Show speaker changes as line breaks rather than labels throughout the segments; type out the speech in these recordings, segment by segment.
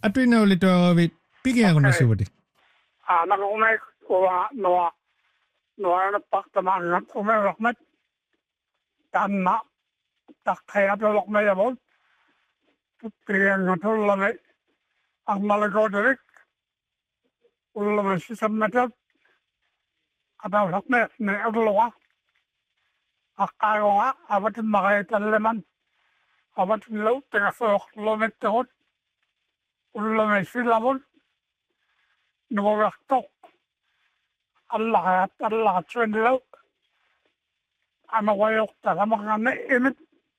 Atwina ulit wit pigi ako na subati.
Nakumay kuwa noa na paktamangat umay rakmat tanna takkaya pelok may abot pilihan ngatul lamay ang malagoderik ulamay sisametat abaw rakmet na aglawa akayo nga abatin makayatalaman abatin law tingasok lomet tahot ulamay silabon nuwaktok Allah trendlo ama wayok tama ngane imit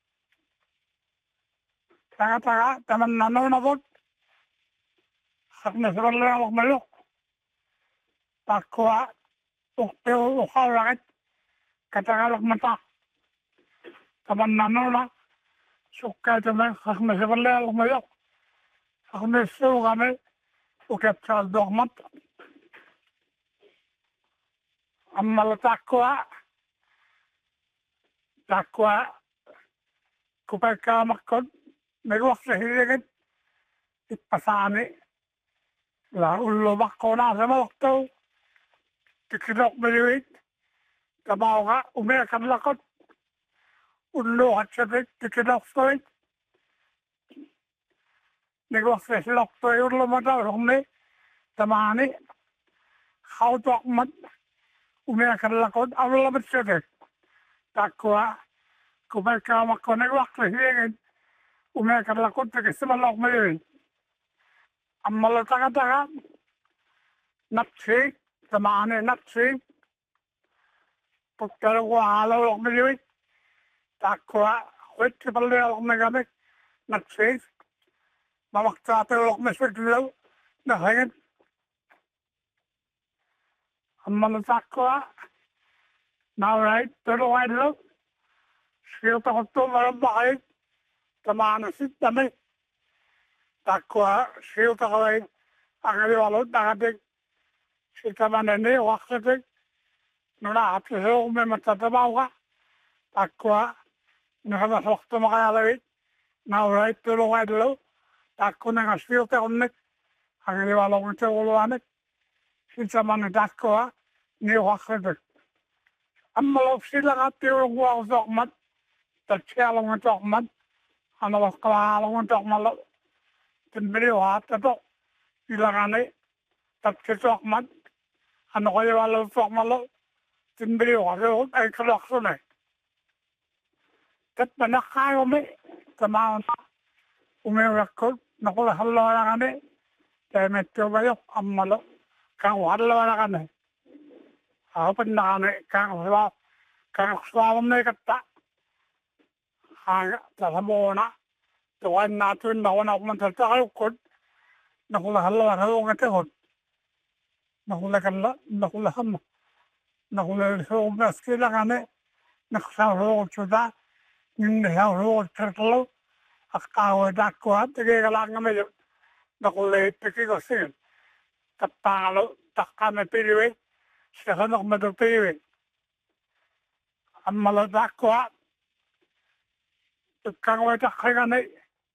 taga taman nano nabot sakna sabala wak malok takwa ukpil ukawakat katagalak mata taman nano na sukka taman sakna sabala wak malok sakna sugame ukep chal dogmat amma takwa kupaka makon megwak sa hiligid ipasani la ulo makona sa malaktaw tikidok maliwit kabaw ka umiyakan lakot ulo at sabit tikidok stoit megwak sa silaktaw ulo mataw rungni tamani khawtok mat umiyakan lakot awal labat sabit takwa kupaka makon megwak sa hiligid umiyakan lakot tikisimalok maliwit amma taga natsi tamane natsi pagkara ko halo maliwit takwa wit palle magamek natsi mamakta lok meswitlo na hayan amma takwa now right pero wide lo siyo to marabay tamane sit dami takwa siyo kawai angali walot dagatik sita manene wakatik nuna hati heo me matatabawa takwa nuhama waktu makayalawit now right pero wide lo takwa nga siyo te omnik angali walong te uluanik sita manene takwa ni wakatik amma lo sila nga tiro kwa usokmat tatsialong usokmat ano wakalong usokmat lo tinbili watato ilangane tatsokmat ano kaya wala usokmat lo tinbili watato ay kalaksunay kat manakayo me tamaon umirakot nakula halawa kane kaya metyo bayok ammalo kang halawa kane apan nakane kang swawam na ikata hanga tasamona tuwan natin nawan ako man tatakot nakula halawa halawa katehot nakula hama nakula halawa maskila kane naksa halawa chuda hindi halawa tertalo akawa dakwa tige kalanga medyo nakula ipiki ko sin tapalo takame piliwe siya kanok madupiliwe amma dakwa kangway takkagane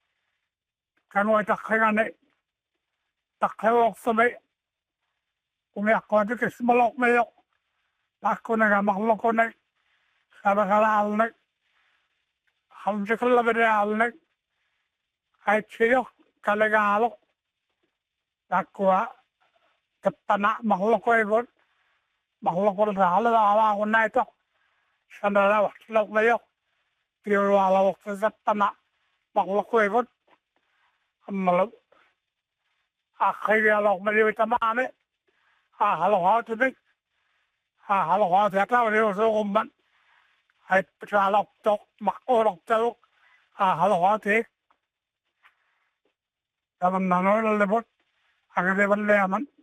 takkawak sabay umiakwa dikis malok mayok takko naga makloko na sabakala hamsikala bade alnek ay chiyok kalegalo takwa kapana makloko ibon makloko sa halawa ako na ito sandala wakilok mayok Piro wala waktu zapana makloko ibon amalab akhirnya lok meliwit tamane halo tibik halo tata wala so kumban ay pichalok tok makorok talok halo tik taman nanol lebot ang lebon leaman